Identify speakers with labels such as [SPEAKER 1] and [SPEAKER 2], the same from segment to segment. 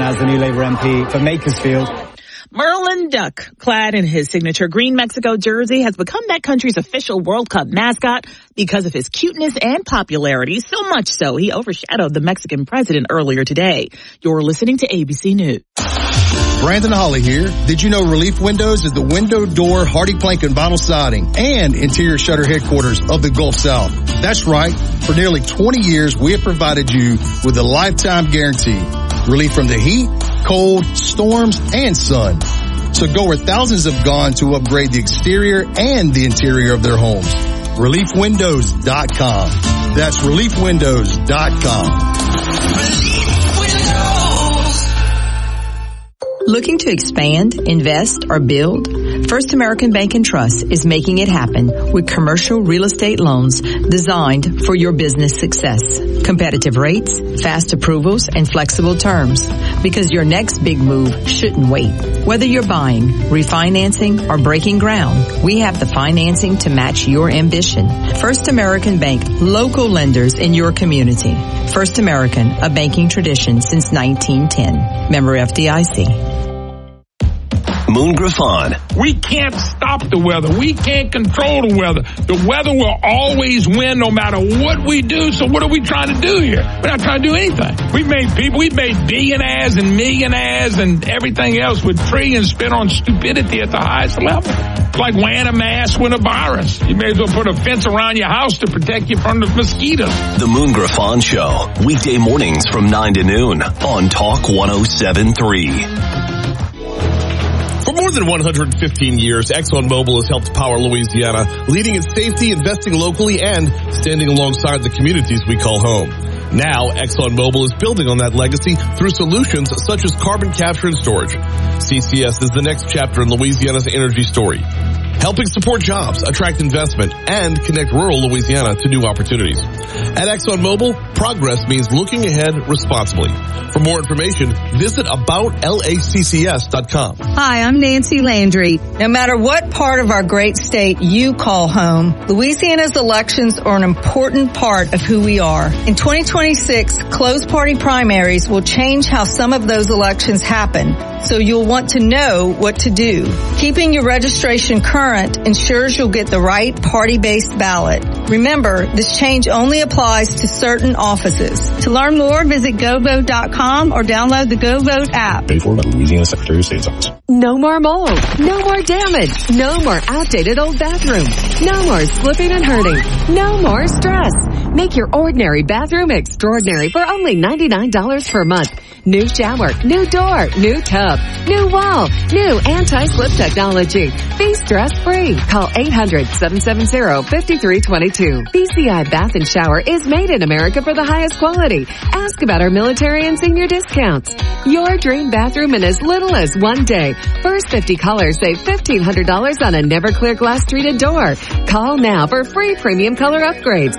[SPEAKER 1] as the new Labour MP for Makersfield.
[SPEAKER 2] Merlin Duck, clad in his signature green Mexico jersey, has become that country's official World Cup mascot because of his cuteness and popularity, so much so he overshadowed the Mexican president earlier today. You're listening to ABC News.
[SPEAKER 3] Brandon Holly here. Did you know Relief Windows is the window, door, hardy plank, and vinyl siding and interior shutter headquarters of the Gulf South? That's right. For nearly 20 years, we have provided you with a lifetime guarantee. Relief from the heat, cold, storms, and sun. So go where thousands have gone to upgrade the exterior and the interior of their homes. ReliefWindows.com. That's ReliefWindows.com.
[SPEAKER 4] Looking to expand, invest, or build? First American Bank and Trust is making it happen with commercial real estate loans designed for your business success. Competitive rates, fast approvals, and flexible terms. Because your next big move shouldn't wait. Whether you're buying, refinancing, or breaking ground, we have the financing to match your ambition. First American Bank, local lenders in your community. First American, a banking tradition since 1910. Member FDIC.
[SPEAKER 5] Moon Griffon.
[SPEAKER 6] We can't stop the weather. We can't control the weather. The weather will always win no matter what we do. So what are we trying to do here? We're not trying to do anything. We've made billionaires and millionaires and everything else with trillions spent on stupidity at the highest level. It's like wearing a mask with a virus. You may as well put a fence around your house to protect you from the mosquitoes.
[SPEAKER 5] The Moon Griffon Show. Weekday mornings from 9 to noon on Talk 107.3.
[SPEAKER 7] For more than 115 years, ExxonMobil has helped power Louisiana, leading in safety, investing locally, and standing alongside the communities we call home. Now, ExxonMobil is building on that legacy through solutions such as carbon capture and storage. CCS is the next chapter in Louisiana's energy story, helping support jobs, attract investment, and connect rural Louisiana to new opportunities. At ExxonMobil, progress means looking ahead responsibly. For more information, visit aboutlaccs.com.
[SPEAKER 8] Hi, I'm Nancy Landry. No matter what part of our great state you call home, Louisiana's elections are an important part of who we are. In 2026, closed party primaries will change how some of those elections happen, so you'll want to know what to do. Keeping your registration current ensures you'll get the right party-based ballot. Remember, this change only applies to certain offices. To learn more, visit GoVote.com or download the GoVote app.
[SPEAKER 9] Paid for by the Louisiana Secretary of State's office.
[SPEAKER 10] No more mold. No more damage. No more outdated old bathrooms. No more slipping and hurting. No more stress. Make your ordinary bathroom extraordinary for only $99 per month. New shower, new door, new tub, new wall, new anti-slip technology. Be stress-free. Call 800-770-5322. BCI Bath and Shower is made in America for the highest quality. Ask about our military and senior discounts. Your dream bathroom in as little as 1 day. First 50 callers save $1,500 on a Never-Clear glass treated door. Call now for free premium color upgrades.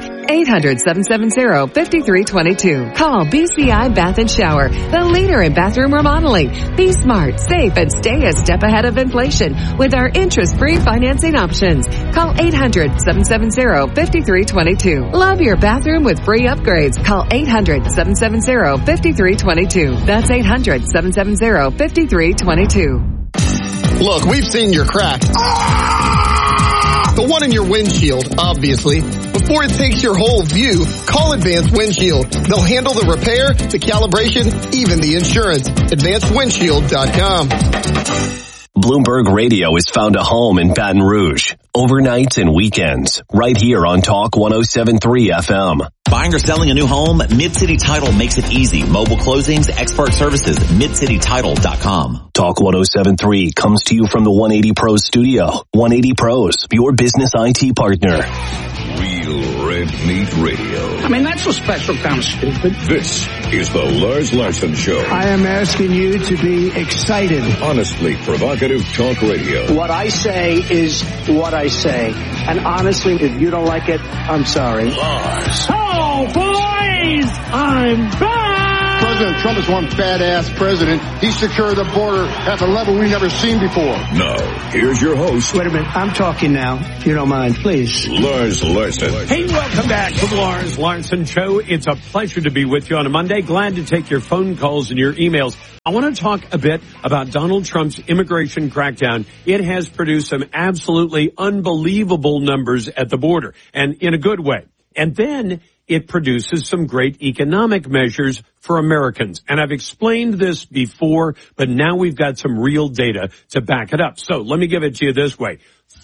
[SPEAKER 10] 800-770-5322. Call BCI Bath and Shower, the leader in bathroom remodeling. Be smart, safe, and stay a step ahead of inflation with our interest-free financing options. Call 800-770-5322. Love your bathroom with free upgrades. Call 800-770-5322. That's 800-770-5322.
[SPEAKER 11] Look, we've seen your crack. The one in your windshield, obviously. Before it takes your whole view, call Advanced Windshield. They'll handle the repair, the calibration, even the insurance. AdvancedWindshield.com.
[SPEAKER 5] Bloomberg Radio has found a home in Baton Rouge. Overnights and weekends. Right here on Talk 107.3 FM.
[SPEAKER 12] Buying or selling a new home? Mid-City Title makes it easy. Mobile closings, expert services, MidCityTitle.com.
[SPEAKER 5] Talk 107.3 comes to you from the 180 Pros studio. 180 Pros, your business IT partner.
[SPEAKER 13] Real Red Meat Radio.
[SPEAKER 14] I mean, that's a special kind of stupid.
[SPEAKER 13] This is the Lars Larson Show.
[SPEAKER 14] I am asking you to be excited.
[SPEAKER 13] Honestly provocative talk radio.
[SPEAKER 14] What I say is what I say. And honestly, if you don't like it, I'm sorry.
[SPEAKER 13] Lars.
[SPEAKER 14] Oh, boys! I'm back!
[SPEAKER 15] President Trump is one badass president. He secured the border at a level we've never seen before.
[SPEAKER 13] Now, here's your host.
[SPEAKER 14] Wait a minute. I'm talking now. If you don't mind, please.
[SPEAKER 13] Lars Larson.
[SPEAKER 16] Hey, welcome back to the Lars Larson Show. It's a pleasure to be with you on a Monday. Glad to take your phone calls and your emails.
[SPEAKER 17] I want to talk a bit about Donald Trump's immigration crackdown. It has produced some absolutely unbelievable numbers at the border, and in a good way. And then it produces some great economic measures for Americans. And I've explained this before, but now we've got some real data to back it up. So let me give it to you this way.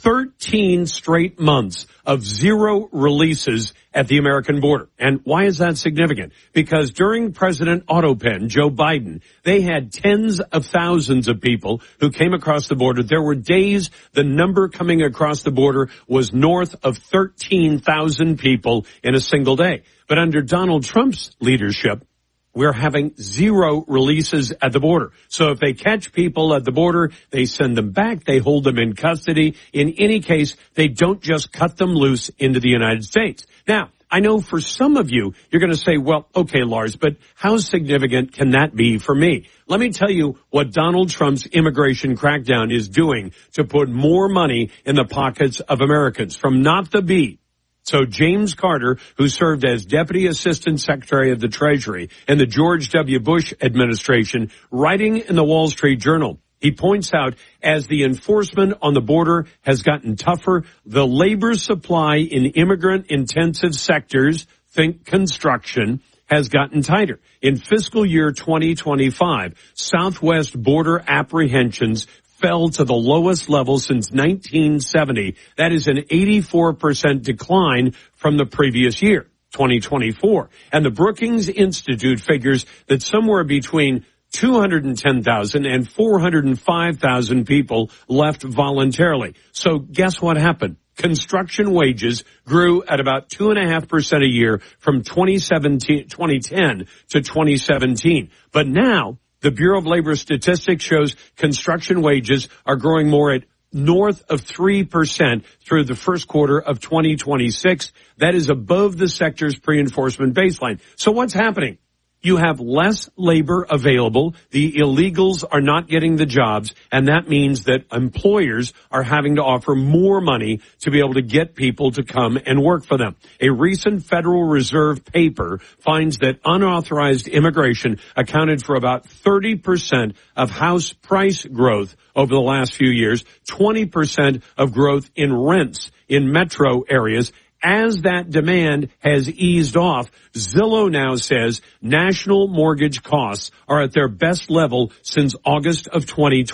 [SPEAKER 17] 13 straight months of zero releases at the American border. And why is that significant? Because during President Autopen, Joe Biden, they had tens of thousands of people who came across the border. There were days the number coming across the border was north of 13,000 people in a single day. But under Donald Trump's leadership, we're having zero releases at the border. So if they catch people at the border, they send them back, they hold them in custody. In any case, they don't just cut them loose into the United States. Now, I know for some of you, you're going to say, well, okay, Lars, but how significant can that be for me? Let me tell you what Donald Trump's immigration crackdown is doing to put more money in the pockets of Americans. From not the beat. So James Carter, who served as Deputy Assistant Secretary of the Treasury in the George W. Bush administration, writing in the Wall Street Journal, he points out as the enforcement on the border has gotten tougher, the labor supply in immigrant-intensive sectors, think construction, has gotten tighter. In fiscal year 2025, Southwest border apprehensions fell to the lowest level since 1970. That is an 84% decline from the previous year, 2024. And the Brookings Institute figures that somewhere between 210,000 and 405,000 people left voluntarily. So guess what happened? Construction wages grew at about 2.5% a year from 2010 to 2017. But now, the Bureau of Labor Statistics shows construction wages are growing more at north of 3% through the first quarter of 2026. That is above the sector's pre-enforcement baseline. So what's happening? You have less labor available. The illegals are not getting the jobs, and that means that employers are having to offer more money to be able to get people to come and work for them. A recent Federal Reserve paper finds that unauthorized immigration accounted for about 30% of house price growth over the last few years, 20% of growth in rents in metro areas. As that demand has eased off, Zillow now says national mortgage costs are at their best level since August of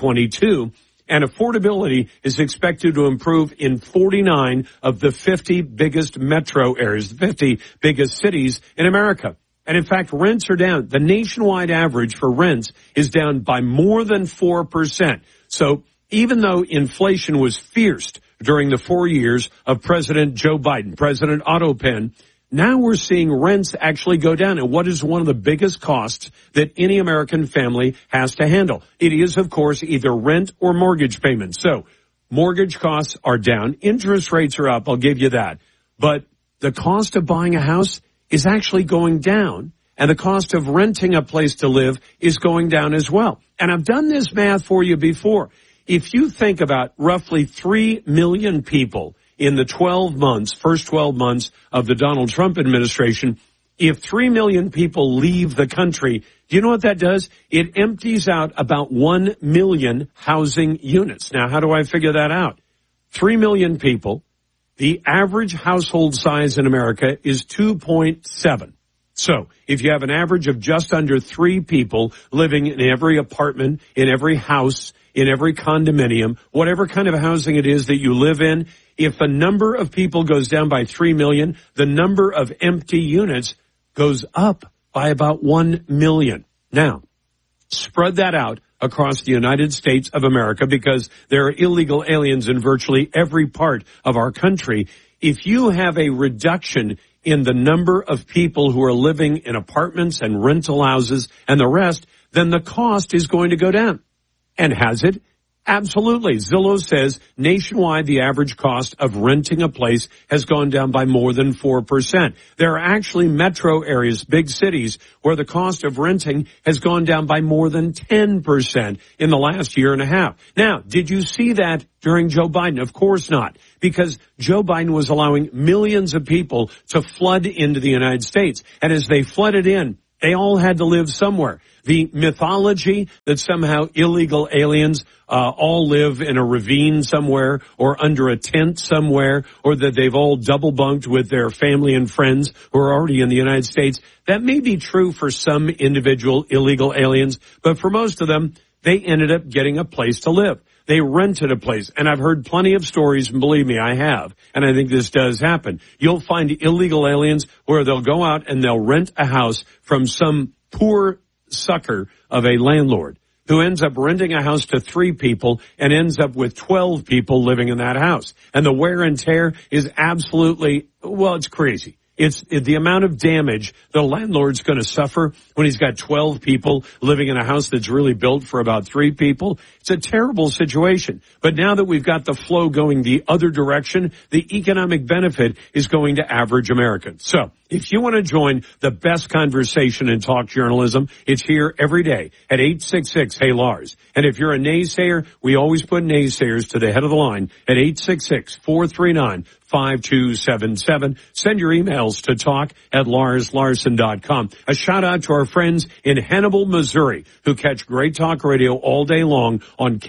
[SPEAKER 17] 2022, and affordability is expected to improve in 49 of the 50 biggest metro areas, the 50 biggest cities in America. And in fact, rents are down. The nationwide average for rents is down by more than 4%. So even though inflation was fierce during the 4 years of President Joe Biden, President Autopen, now we're seeing rents actually go down. And what is one of the biggest costs that any American family has to handle? It is, of course, either rent or mortgage payments. So mortgage costs are down. Interest rates are up. I'll give you that. But the cost of buying a house is actually going down. And the cost of renting a place to live is going down as well. And I've done this math for you before. If you think about roughly 3 million people in the first 12 months of the Donald Trump administration, if 3 million people leave the country, do you know what that does? It empties out about 1 million housing units. Now, how do I figure that out? 3 million people. The average household size in America is 2.7. So if you have an average of just under 3 people living in every apartment, in every house, in every condominium, whatever kind of housing it is that you live in, if the number of people goes down by 3 million, the number of empty units goes up by about 1 million. Now, spread that out across the United States of America because there are illegal aliens in virtually every part of our country. If you have a reduction in the number of people who are living in apartments and rental houses and the rest, then the cost is going to go down. And has it? Absolutely. Zillow says nationwide the average cost of renting a place has gone down by more than 4%. There are actually metro areas, big cities, where the cost of renting has gone down by more than 10% in the last year and a half. Now, did you see that during Joe Biden? Of course not, because Joe Biden was allowing millions of people to flood into the United States. And as they flooded in, They all had to live somewhere. The mythology that somehow illegal aliens all live in a ravine somewhere or under a tent somewhere, or that they've all double bunked with their family and friends who are already in the United States, that may be true for some individual illegal aliens, but for most of them, they ended up getting a place to live. They rented a place, and I've heard plenty of stories, and believe me, I have, and I think this does happen. You'll find illegal aliens where they'll go out and they'll rent a house from some poor sucker of a landlord who ends up renting a house to 3 people and ends up with 12 people living in that house. And the wear and tear is absolutely, well, it's crazy. It's the amount of damage the landlord's going to suffer when he's got 12 people living in a house that's really built for about 3 people. It's a terrible situation. But now that we've got the flow going the other direction, the economic benefit is going to average Americans. So if you want to join the best conversation in talk journalism, it's here every day at 866-HEY-LARS. And if you're a naysayer, we always put naysayers to the head of the line at 866-439-5277. Send your emails to talk@LarsLarson.com. A shout out to our friends in Hannibal, Missouri, who catch Great Talk Radio all day long on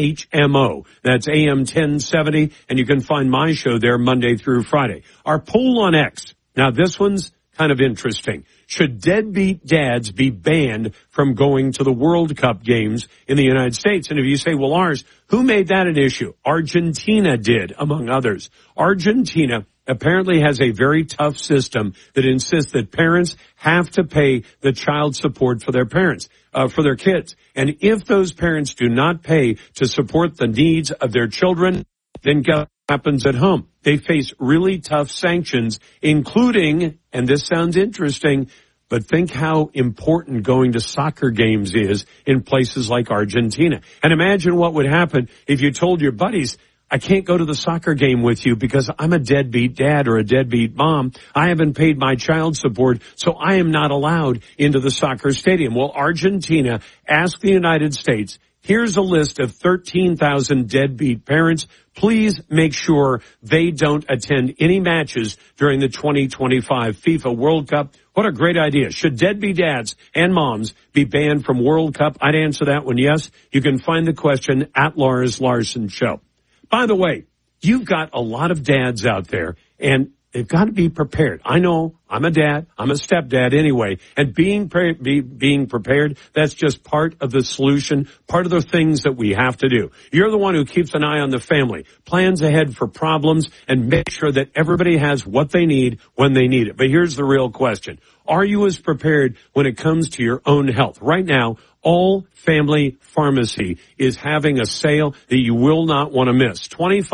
[SPEAKER 17] KHMO. That's AM 1070, and you can find my show there Monday through Friday. Our poll on X. Now, this one's kind of interesting. Should deadbeat dads be banned from going to the World Cup games in the United States? And if you say, well, Lars, who made that an issue? Argentina did, among others. Argentina apparently has a very tough system that insists that parents have to pay the child support for their parents, for their kids. And if those parents do not pay to support the needs of their children, then guess what happens at home? They face really tough sanctions, including, and this sounds interesting, but think how important going to soccer games is in places like Argentina. And imagine what would happen if you told your buddies, I can't go to the soccer game with you because I'm a deadbeat dad or a deadbeat mom. I haven't paid my child support, so I am not allowed into the soccer stadium. Well, Argentina asked the United States, here's a list of 13,000 deadbeat parents. Please make sure they don't attend any matches during the 2025 FIFA World Cup. What a great idea. Should deadbeat dads and moms be banned from World Cup? I'd answer that one yes. You can find the question at Lars Larson Show. By the way, you've got a lot of dads out there, and they've got to be prepared. I know I'm a dad. I'm a stepdad anyway. And being prepared, that's just part of the solution, part of the things that we have to do. You're the one who keeps an eye on the family, plans ahead for problems, and make sure that everybody has what they need when they need it. But here's the real question. Are you as prepared when it comes to your own health? Right now, All Family Pharmacy is having a sale that you will not want to miss.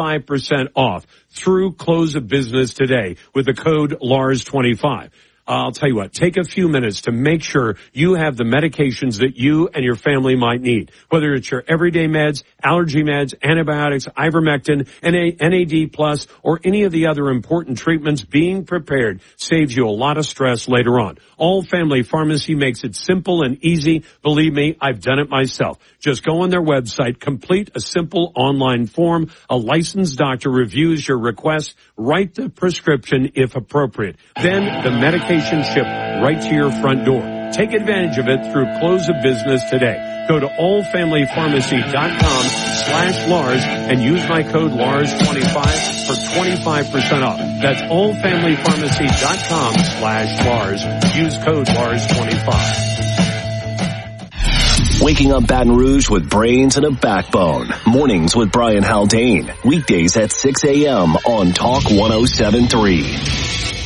[SPEAKER 17] 25% off through close of business today with the code LARS25. I'll tell you what, take a few minutes to make sure you have the medications that you and your family might need. Whether it's your everyday meds, allergy meds, antibiotics, ivermectin, NAD+, or any of the other important treatments, being prepared saves you a lot of stress later on. All Family Pharmacy makes it simple and easy. Believe me, I've done it myself. Just go on their website, complete a simple online form. A licensed doctor reviews your request, write the prescription if appropriate. Then the medication shipped right to your front door. Take advantage of it through close of business today. Go to allfamilypharmacy.com/Lars and use my code LARS25 for 25% off. That's allfamilypharmacy.com/Lars. Use code LARS25.
[SPEAKER 5] Waking up Baton Rouge with brains and a backbone. Mornings with Brian Haldane. Weekdays at 6 a.m. on Talk 107.3.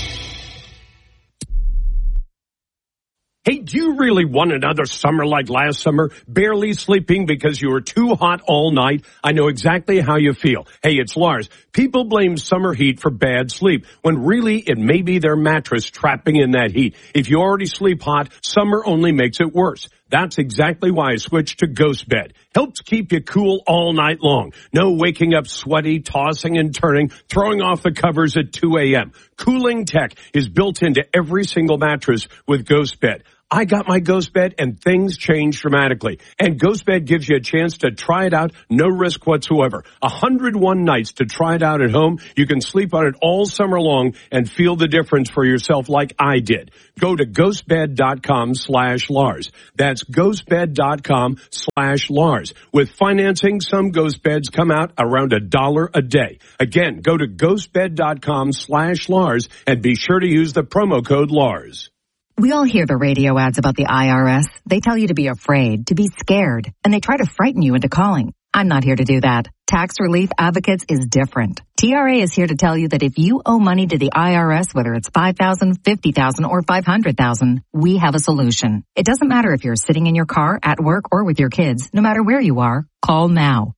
[SPEAKER 17] Hey, do you really want another summer like last summer? Barely sleeping because you were too hot all night? I know exactly how you feel. Hey, it's Lars. People blame summer heat for bad sleep, when really it may be their mattress trapping in that heat. If you already sleep hot, summer only makes it worse. That's exactly why I switched to Ghost Bed. Helps keep you cool all night long. No waking up sweaty, tossing and turning, throwing off the covers at 2 a.m. Cooling tech is built into every single mattress with Ghost Bed. I got my Ghost Bed and things changed dramatically. And Ghost Bed gives you a chance to try it out, no risk whatsoever. 101 nights to try it out at home. You can sleep on it all summer long and feel the difference for yourself like I did. Go to ghostbed.com/Lars. That's ghostbed.com/Lars. With financing, some Ghost Beds come out around $1 a day. Again, go to ghostbed.com/Lars and be sure to use the promo code Lars.
[SPEAKER 18] We all hear the radio ads about the IRS. They tell you to be afraid, to be scared, and they try to frighten you into calling. I'm not here to do that. Tax Relief Advocates is different. TRA is here to tell you that if you owe money to the IRS, whether it's $5,000, $50,000, or $500,000, we have a solution. It doesn't matter if you're sitting in your car, at work, or with your kids. No matter where you are, call now.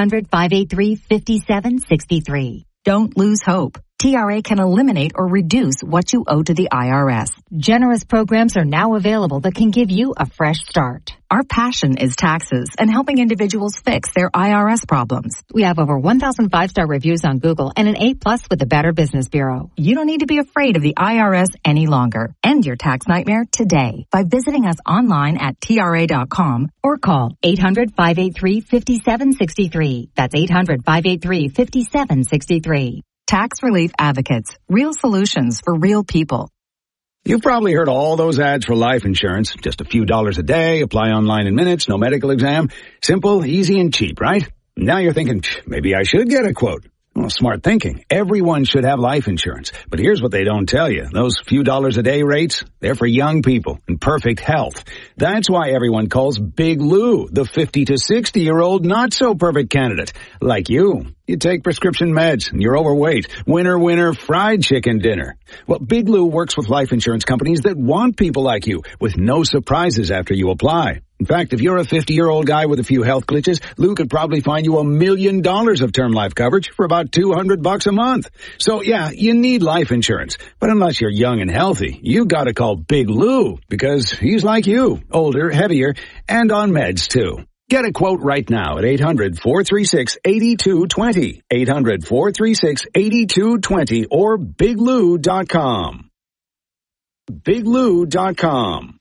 [SPEAKER 18] 800-583-5763. Don't lose hope. TRA can eliminate or reduce what you owe to the IRS. Generous programs are now available that can give you a fresh start. Our passion is taxes and helping individuals fix their IRS problems. We have over 1,000 5-star reviews on Google and an A+ with the Better Business Bureau. You don't need to be afraid of the IRS any longer. End your tax nightmare today by visiting us online at TRA.com or call 800-583-5763. That's 800-583-5763. Tax Relief Advocates. Real solutions for real people.
[SPEAKER 19] You've probably heard all those ads for life insurance. Just a few dollars a day, apply online in minutes, no medical exam. Simple, easy, and cheap, right? Now you're thinking, maybe I should get a quote. Well, smart thinking. Everyone should have life insurance. But here's what they don't tell you. Those few dollars a day rates, they're for young people in perfect health. That's why everyone calls Big Lou the 50 to 60-year-old not-so-perfect candidate. Like you. You take prescription meds and you're overweight. Winner, winner, fried chicken dinner. Well, Big Lou works with life insurance companies that want people like you with no surprises after you apply. In fact, if you're a 50-year-old guy with a few health glitches, Lou could probably find you $1 million of term life coverage for about $200 a month. So yeah, you need life insurance. But unless you're young and healthy, you gotta call Big Lou because he's like you, older, heavier, and on meds too. Get a quote right now at 800-436-8220. 800-436-8220 or biglou.com. biglou.com.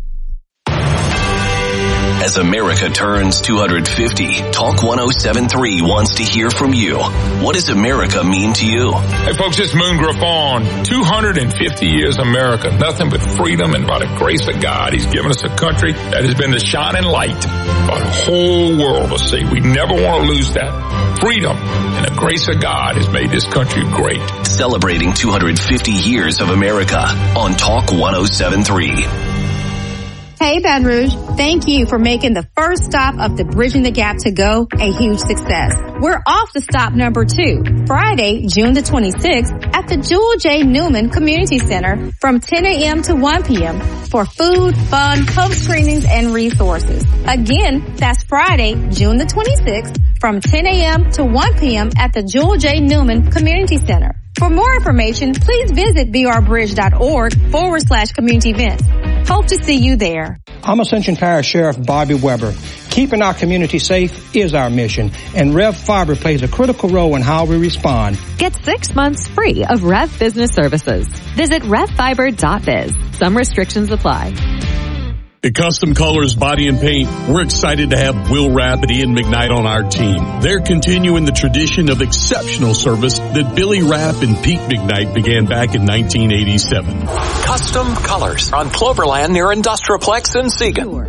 [SPEAKER 5] As America turns 250, Talk 107.3 wants to hear from you. What does America mean to you?
[SPEAKER 6] Hey folks, it's Moon Griffon. 250 years America. Nothing but freedom, and by the grace of God, He's given us a country that has been the shining light for the whole world to see. We never want to lose that. Freedom and the grace of God has made this country great.
[SPEAKER 5] Celebrating 250 years of America on Talk 107.3.
[SPEAKER 20] Hey, Baton Rouge. Thank you for making the first stop of the Bridging the Gap to Go a huge success. We're off to stop number 2, Friday, June the 26th at the Jewel J. Newman Community Center from 10 a.m. to 1 p.m. for food, fun, home screenings, and resources. Again, that's Friday, June the 26th from 10 a.m. to 1 p.m. at the Jewel J. Newman Community Center. For more information, please visit brbridge.org/community events. Hope to see you there.
[SPEAKER 21] I'm Ascension Parish Sheriff Bobby Weber. Keeping our community safe is our mission, and Rev Fiber plays a critical role in how we respond.
[SPEAKER 10] Get 6 months free of Rev Business Services. Visit revfiber.biz. Some restrictions apply.
[SPEAKER 7] At Custom Colors Body and Paint, we're excited to have Will Rapp and Ian McKnight on our team. They're continuing the tradition of exceptional service that Billy Rapp and Pete McKnight began back in 1987.
[SPEAKER 22] Custom Colors on Cloverland near Industrialplex in Seagan.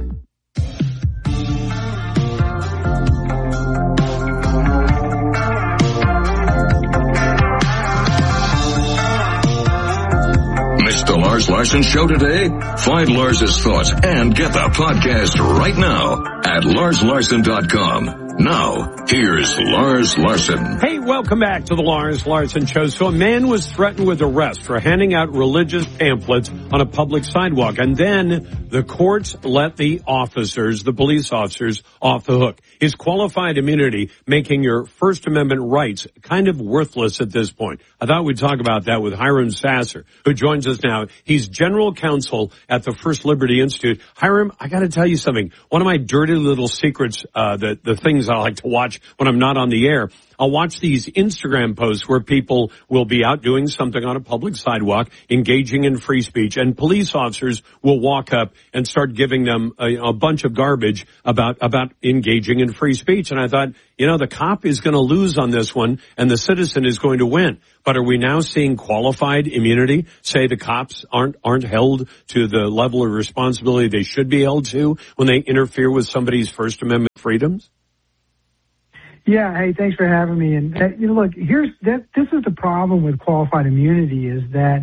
[SPEAKER 13] Missed the Lars Larson Show today? Find Lars's thoughts and get the podcast right now at larslarson.com. Now, here's Lars Larson.
[SPEAKER 17] Hey, welcome back to the Lars Larson Show. So a man was threatened with arrest for handing out religious pamphlets on a public sidewalk, and then the courts let the police officers, off the hook. Is qualified immunity making your First Amendment rights kind of worthless at this point? I thought we'd talk about that with Hiram Sasser, who joins us now. He's general counsel at the First Liberty Institute. Hiram, I got to tell you something. One of my dirty little secrets, the things I like to watch watch when I'm not on the air. I'll watch these Instagram posts where people will be out doing something on a public sidewalk, engaging in free speech, and police officers will walk up and start giving them a bunch of garbage about engaging in free speech. And I thought, the cop is going to lose on this one and the citizen is going to win. But are we now seeing qualified immunity? Say the cops aren't held to the level of responsibility they should be held to when they interfere with somebody's First Amendment freedoms?
[SPEAKER 1] Yeah, hey, thanks for having me. And look, this is the problem with qualified immunity is that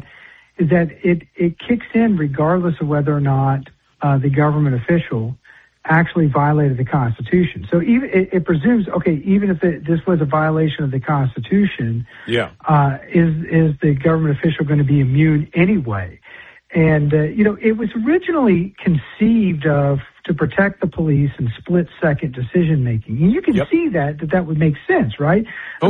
[SPEAKER 1] it kicks in regardless of whether or not the government official actually violated the Constitution. So even it presumes, okay, even if this was a violation of the Constitution, is the government official going to be immune anyway? And it was originally conceived of to protect the police and split-second decision-making. And you can see that would make sense, right?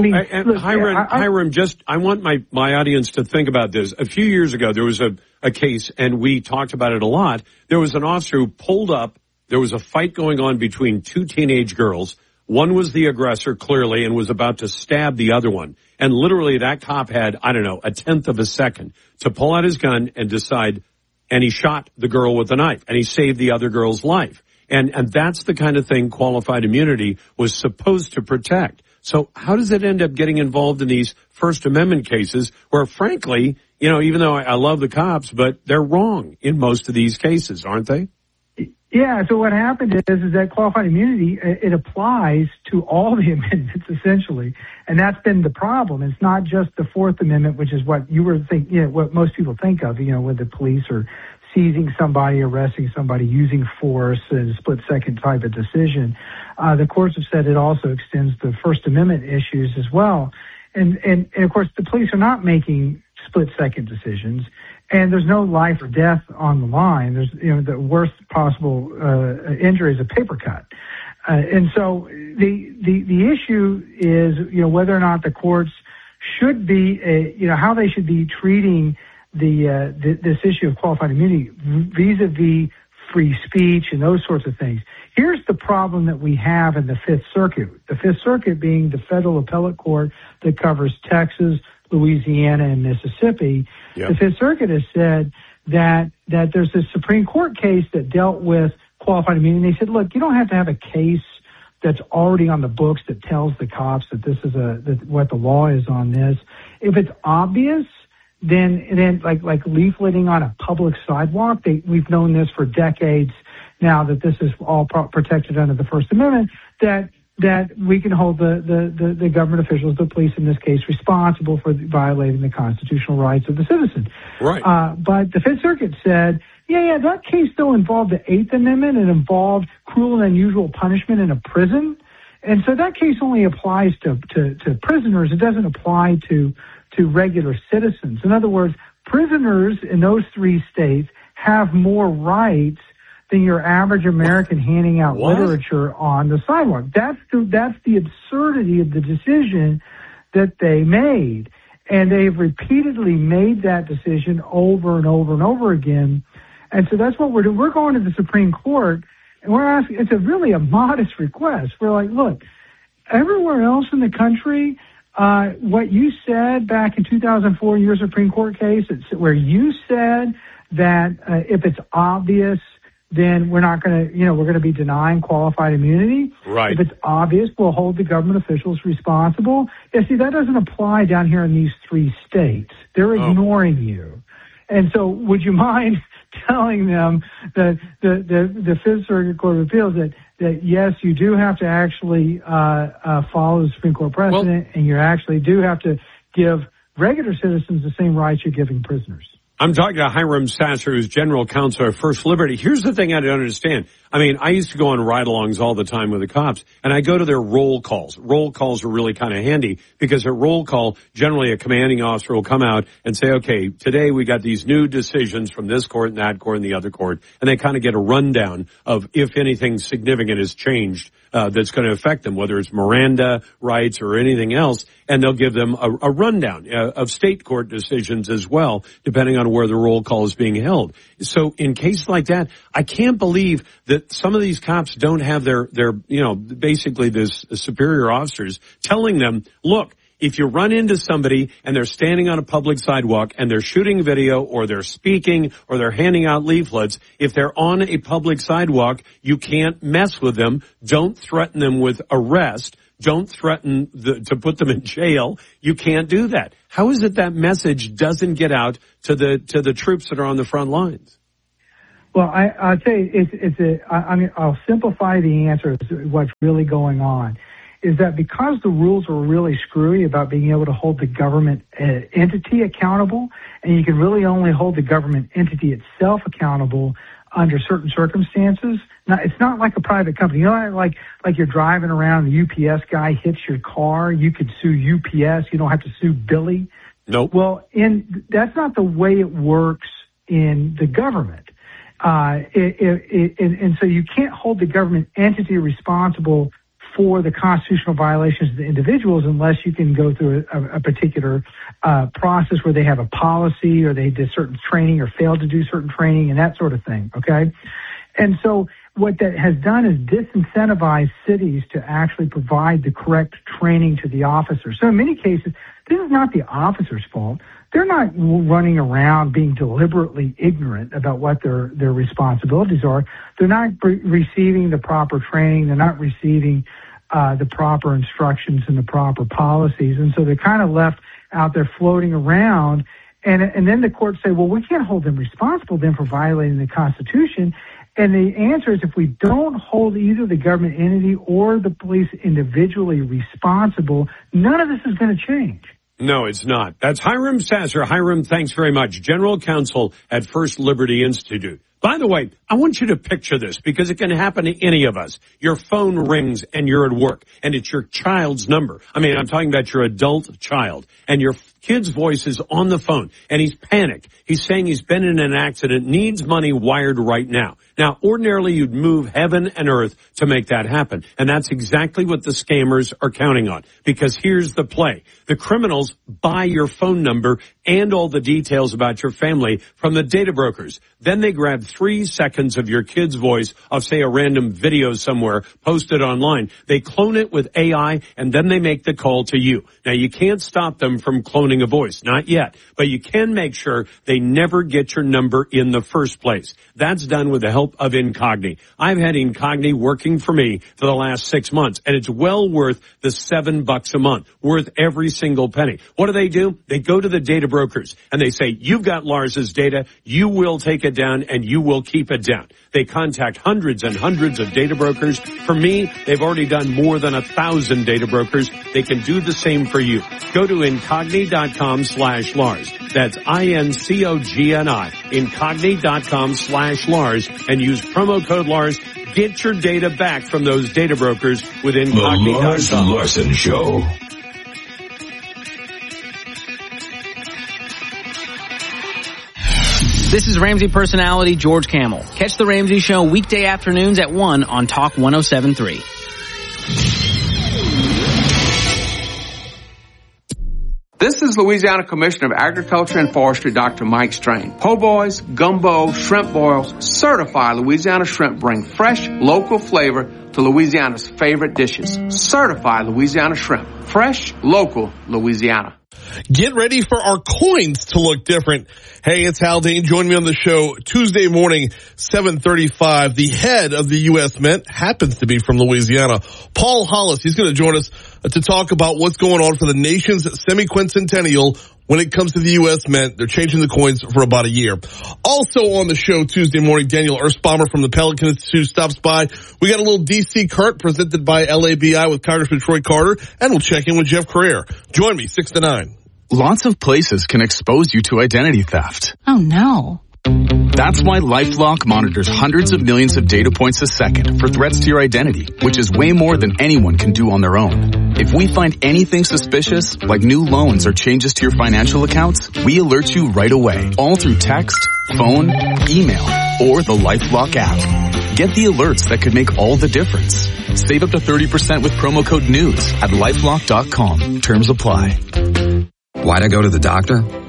[SPEAKER 17] Hiram, I want my audience to think about this. A few years ago, there was a case, and we talked about it a lot. There was an officer who pulled up. There was a fight going on between two teenage girls. One was the aggressor, clearly, and was about to stab the other one. And literally, that cop had, a tenth of a second to pull out his gun and decide, and he shot the girl with the knife, and he saved the other girl's life. And that's the kind of thing qualified immunity was supposed to protect. So how does it end up getting involved in these First Amendment cases where, frankly, even though I love the cops, but they're wrong in most of these cases, aren't they?
[SPEAKER 1] Yeah, so what happened is that qualified immunity, it applies to all the amendments, essentially. And that's been the problem. It's not just the Fourth Amendment, which is what you were thinking, what most people think of, when the police are seizing somebody, arresting somebody, using force, and a split-second type of decision. The courts have said it also extends to First Amendment issues as well. And of course, the police are not making split-second decisions. And there's no life or death on the line. There's, the worst possible injury is a paper cut. And so the issue is, whether or not the courts should be, how they should be treating this issue of qualified immunity vis-a-vis free speech and those sorts of things. Here's the problem that we have in the Fifth Circuit. The Fifth Circuit being the federal appellate court that covers Texas, Louisiana, and Mississippi. Yep. The Fifth Circuit has said that there's a Supreme Court case that dealt with qualified immunity. And they said, look, you don't have to have a case that's already on the books that tells the cops that this is what the law is on this. If it's obvious, then like leafleting on a public sidewalk, we've known this for decades now that this is all protected under the First Amendment, that we can hold the government officials, the police in this case, responsible for violating the constitutional rights of the citizen.
[SPEAKER 17] Right.
[SPEAKER 1] But the Fifth Circuit said, that case still involved the Eighth Amendment. It involved cruel and unusual punishment in a prison. And so that case only applies to prisoners. It doesn't apply to regular citizens. In other words, prisoners in those three states have more rights than your average American handing out literature on the sidewalk. That's the absurdity of the decision that they made. And they've repeatedly made that decision over and over and over again. And so that's what we're doing. We're going to the Supreme Court, and we're asking, it's really a modest request. We're like, look, everywhere else in the country, what you said back in 2004 in your Supreme Court case, where you said that if it's obvious, then we're not going to, we're going to be denying qualified immunity.
[SPEAKER 17] Right.
[SPEAKER 1] If it's obvious, we'll hold the government officials responsible. Yeah, see, that doesn't apply down here in these three states. They're ignoring you. And so would you mind telling them that the Fifth Circuit Court of Appeals that yes, you do have to actually follow the Supreme Court precedent, and you actually do have to give regular citizens the same rights you're giving prisoners?
[SPEAKER 17] I'm talking to Hiram Sasser, who's General Counsel of First Liberty. Here's the thing I don't understand. I mean, I used to go on ride-alongs all the time with the cops, and I go to their roll calls. Roll calls are really kind of handy because at roll call, generally a commanding officer will come out and say, okay, today we got these new decisions from this court and that court and the other court, and they kind of get a rundown of if anything significant has changed that's going to affect them, whether it's Miranda rights or anything else, and they'll give them a rundown of state court decisions as well, depending on where the roll call is being held. So in cases like that, I can't believe that some of these cops don't have their basically this superior officers telling them, look, if you run into somebody and they're standing on a public sidewalk and they're shooting video or they're speaking or they're handing out leaflets, if they're on a public sidewalk, you can't mess with them. Don't threaten them with arrest. Don't threaten to put them in jail. You can't do that. How is it that message doesn't get out to the troops that are on the front lines?
[SPEAKER 1] Well, I'll tell you, I'll simplify the answer to what's really going on. Is that because the rules are really screwy about being able to hold the government entity accountable, and you can really only hold the government entity itself accountable under certain circumstances. Now, it's not like a private company. You know, like you're driving around, the UPS guy hits your car, you could sue UPS. You don't have to sue Billy.
[SPEAKER 17] Nope.
[SPEAKER 1] Well, that's not the way it works in the government. And so you can't hold the government entity responsible for the constitutional violations of the individuals unless you can go through a particular process where they have a policy or they did certain training or failed to do certain training and that sort of thing, okay? And so what that has done is disincentivize cities to actually provide the correct training to the officers. So in many cases, this is not the officer's fault. They're not running around being deliberately ignorant about what their responsibilities are. They're not receiving the proper training. They're not receiving the proper instructions and the proper policies. And so they're kind of left out there floating around. And then the courts say, well, we can't hold them responsible then for violating the Constitution. And the answer is if we don't hold either the government entity or the police individually responsible, none of this is going to change.
[SPEAKER 17] No, it's not. That's Hiram Sasser. Hiram, thanks very much. General Counsel at First Liberty Institute. By the way, I want you to picture this because it can happen to any of us. Your phone rings and you're at work and it's your child's number. I mean, I'm talking about your adult child and your kid's voice is on the phone and he's panicked. He's saying he's been in an accident, needs money wired right now. Now, ordinarily you'd move heaven and earth to make that happen. And that's exactly what the scammers are counting on. Because here's the play. The criminals buy your phone number and all the details about your family from the data brokers. Then they grab 3 seconds of your kid's voice of, say, a random video somewhere posted online. They clone it with AI and then they make the call to you. Now, you can't stop them from cloning a voice. Not yet. But you can make sure they never get your number in the first place. That's done with the help of Incogni. I've had Incogni working for me for the last 6 months, and it's well worth the $7 a month, worth every single penny. What do? They go to the data brokers, and they say, you've got Lars's data, you will take it down, and you will keep it down. They contact hundreds and hundreds of data brokers. For me, they've already done more than 1,000 data brokers. They can do the same for you. Go to Incogni.com/Lars. That's INCOGNI. Incogni.com/Lars and use promo code Lars. Get your data back from those data brokers with Incogni.com.
[SPEAKER 2] The Lars Larson Show.
[SPEAKER 3] This is Ramsey personality George Camel. Catch the Ramsey Show weekday afternoons at 1 on Talk 107.3.
[SPEAKER 23] This is Louisiana Commissioner of Agriculture and Forestry, Dr. Mike Strain. Po' boys, gumbo, shrimp boils, certified Louisiana shrimp bring fresh, local flavor to Louisiana's favorite dishes. Certified Louisiana shrimp. Fresh, local, Louisiana.
[SPEAKER 7] Get ready for our coins to look different. Hey, it's Haldane. Join me on the show Tuesday morning, 7:35. The head of the U.S. Mint happens to be from Louisiana. Paul Hollis, he's going to join us to talk about what's going on for the nation's semi-quincentennial when it comes to the U.S. Mint. They're changing the coins for about a year. Also on the show Tuesday morning, Daniel Erspamer from the Pelican Institute stops by. We got a little DC Kurt presented by LABI with Congressman Troy Carter, and we'll check in with Jeff Carrere. Join me, 6 to 9.
[SPEAKER 24] Lots of places can expose you to identity theft.
[SPEAKER 25] Oh no.
[SPEAKER 24] That's why LifeLock monitors hundreds of millions of data points a second for threats to your identity, which is way more than anyone can do on their own. If we find anything suspicious, like new loans or changes to your financial accounts, we alert you right away, all through text, phone, email, or the LifeLock app. Get the alerts that could make all the difference. Save up to 30% with promo code NEWS at LifeLock.com. Terms apply.
[SPEAKER 26] Why'd I go to the doctor?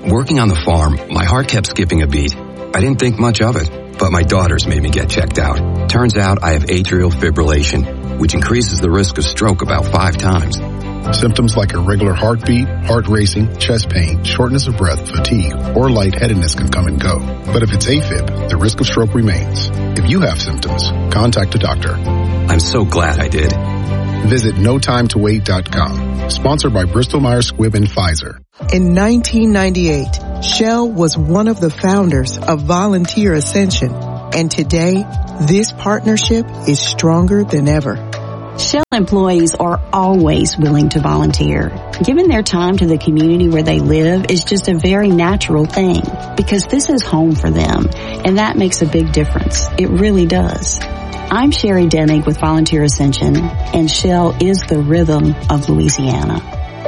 [SPEAKER 4] Working on the farm, my heart kept skipping a beat. I didn't think much of it, but my daughters made me get checked out. Turns out I have atrial fibrillation, which increases the risk of stroke about 5 times.
[SPEAKER 8] Symptoms like irregular heartbeat, heart racing, chest pain, shortness of breath, fatigue, or lightheadedness can come and go. But if it's AFib, the risk of stroke remains. If you have symptoms, contact a doctor.
[SPEAKER 4] I'm so glad I did.
[SPEAKER 8] Visit notimetowait.com. Sponsored by Bristol Myers Squibb and Pfizer.
[SPEAKER 9] In 1998, Shell was one of the founders of Volunteer Ascension. And today, this partnership is stronger than ever.
[SPEAKER 11] Shell employees are always willing to volunteer. Giving their time to the community where they live is just a very natural thing because this is home for them, and that makes a big difference. It really does. I'm Sherry Dennig with Volunteer Ascension, and Shell is the rhythm of Louisiana.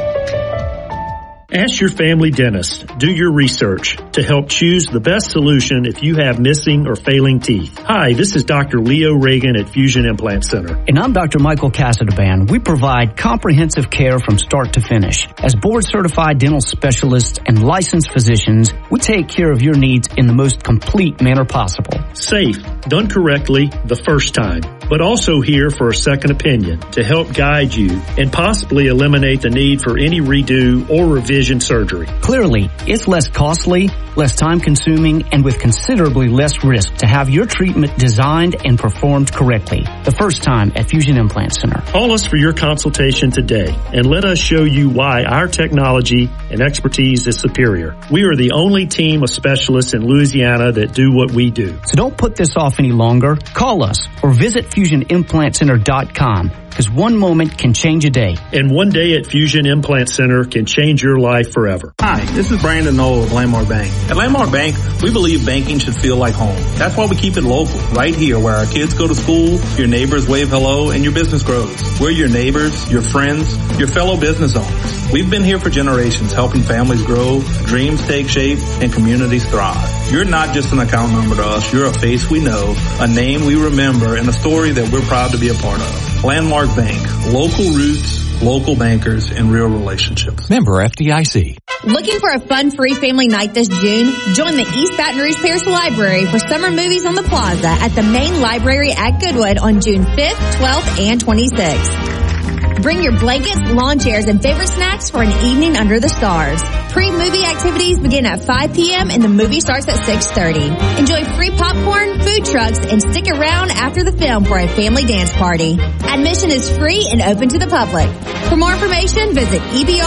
[SPEAKER 25] Ask your family dentist, do your research to help choose the best solution if you have missing or failing teeth. Hi, this is Dr. Leo Reagan at Fusion Implant Center.
[SPEAKER 26] And I'm Dr. Michael Casadaband. We provide comprehensive care from start to finish. As board-certified dental specialists and licensed physicians, we take care of your needs in the most complete manner possible.
[SPEAKER 25] Safe, done correctly the first time, but also here for a second opinion to help guide you and possibly eliminate the need for any redo or revision surgery.
[SPEAKER 26] Clearly, it's less costly, less time-consuming, and with considerably less risk to have your treatment designed and performed correctly. The first time at Fusion Implant Center.
[SPEAKER 25] Call us for your consultation today and let us show you why our technology and expertise is superior. We are the only team of specialists in Louisiana that do what we do.
[SPEAKER 26] So don't put this off any longer. Call us or visit FusionImplantCenter.com. Because one moment can change a day.
[SPEAKER 25] And one day at Fusion Implant Center can change your life forever.
[SPEAKER 27] Hi, this is Brandon Knoll of Landmark Bank. At Landmark Bank, we believe banking should feel like home. That's why we keep it local, right here where our kids go to school, your neighbors wave hello, and your business grows. We're your neighbors, your friends, your fellow business owners. We've been here for generations, helping families grow, dreams take shape, and communities thrive. You're not just an account number to us. You're a face we know, a name we remember, and a story that we're proud to be a part of. Landmark Bank, local roots, local bankers, and real relationships.
[SPEAKER 28] Member FDIC.
[SPEAKER 20] Looking for a fun-free family night this June? Join the East Baton Rouge Parish Library for summer movies on the plaza at the main library at Goodwood on June 5th, 12th, and 26th. Bring your blankets, lawn chairs, and favorite snacks for an evening under the stars. Pre-movie activities begin at 5 p.m. and the movie starts at 6:30. Enjoy free popcorn, food trucks, and stick around after the film for a family dance party. Admission is free and open to the public. For more information, visit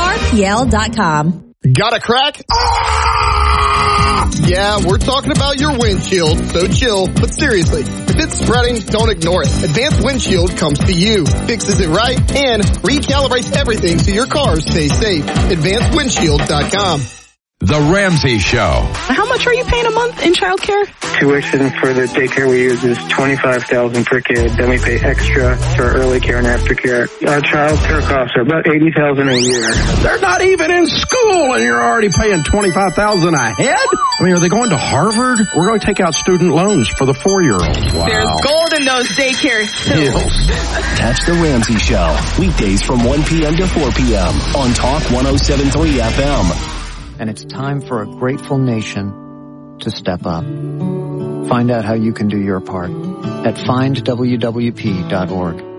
[SPEAKER 20] ebrpl.com.
[SPEAKER 29] Got a crack? Yeah, we're talking about your windshield, so chill. But seriously, if it's spreading, don't ignore it. Advanced Windshield comes to you, fixes it right, and recalibrates everything so your car stays safe. AdvancedWindshield.com.
[SPEAKER 2] The Ramsey Show.
[SPEAKER 30] How much are you paying a month in childcare?
[SPEAKER 31] Tuition for the daycare we use is $25,000 per kid. Then we pay extra for early care and aftercare. Our child care costs are about $80,000 a year.
[SPEAKER 16] They're not even in school, and you're already paying $25,000 a head. I mean, are they going to Harvard? We're going to take out student loans for the 4-year-olds. Wow.
[SPEAKER 30] There's gold in those daycare hills.
[SPEAKER 5] Catch the Ramsey Show weekdays from 1 p.m. to 4 p.m. on Talk 107.3 FM.
[SPEAKER 32] And it's time for a grateful nation to step up. Find out how you can do your part at findwwp.org.